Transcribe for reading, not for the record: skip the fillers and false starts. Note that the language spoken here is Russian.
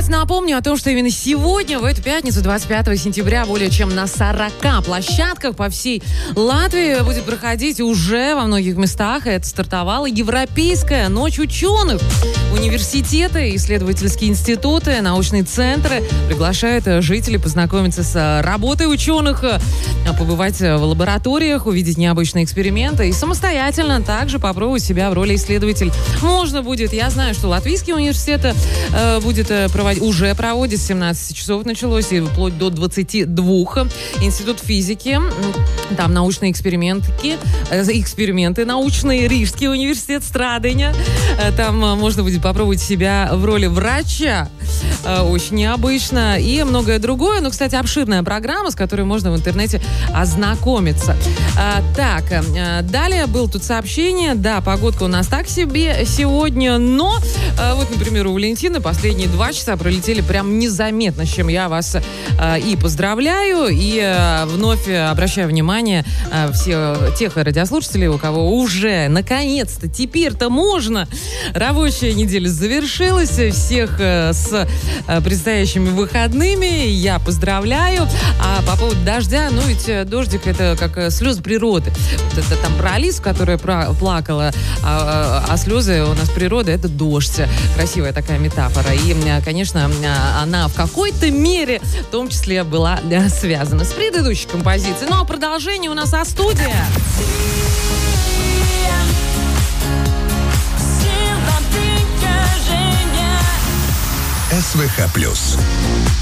Давайте напомню о том, что именно сегодня, в эту пятницу, 25 сентября, более чем на 40 площадках по всей Латвии будет проходить уже во многих местах. Это стартовала Европейская ночь ученых. Университеты, исследовательские институты, научные центры приглашают жителей познакомиться с работой ученых, побывать в лабораториях, увидеть необычные эксперименты и самостоятельно также попробовать себя в роли исследователя. Можно будет, я знаю, что Латвийский университет уже проводит, с 17 часов началось и вплоть до 22. Институт физики, там научные эксперименты научные, Рижский университет, Страдыня. Там можно будет попробовать себя в роли врача. Очень необычно. И многое другое. Ну, кстати, обширная программа, с которой можно в интернете ознакомиться. Далее было тут сообщение. Да, погодка у нас так себе сегодня, но вот, например, у Валентины последние 2 часа пролетели прям незаметно, с чем я вас и поздравляю, и вновь обращаю внимание тех радиослушателей, у кого уже, наконец-то, теперь-то можно. Рабочая неделя завершилась. Всех с предстоящими выходными я поздравляю. А по поводу дождя, ну ведь дождик — это как слезы природы. Вот это там про Алису, которая плакала, а слезы у нас природа — это дождь. Красивая такая метафора. И, конечно, она в какой-то мере, в том числе, была связана с предыдущей композицией. Ну а продолжение у нас «А-студия». СВХ+.